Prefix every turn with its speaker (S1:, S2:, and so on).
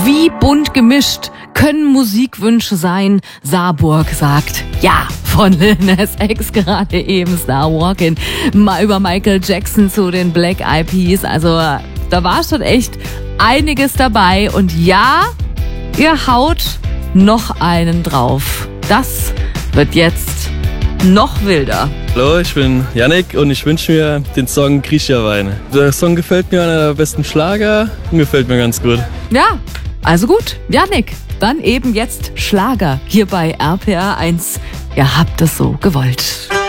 S1: Wie bunt gemischt können Musikwünsche sein? Saarburg sagt ja. Von Lil Nas X gerade eben Star Walking. Mal über Michael Jackson zu den Black Eyed Peas. Also da war schon echt einiges dabei. Und ja, ihr haut noch einen drauf. Das wird jetzt noch wilder.
S2: Hallo, ich bin Yannick und ich wünsche mir den Song Griechenwein. Der Song gefällt mir, einer der besten Schlager und gefällt mir ganz gut.
S1: Ja, also gut, Yannick, dann eben jetzt Schlager hier bei RPR 1. Ihr habt es so gewollt.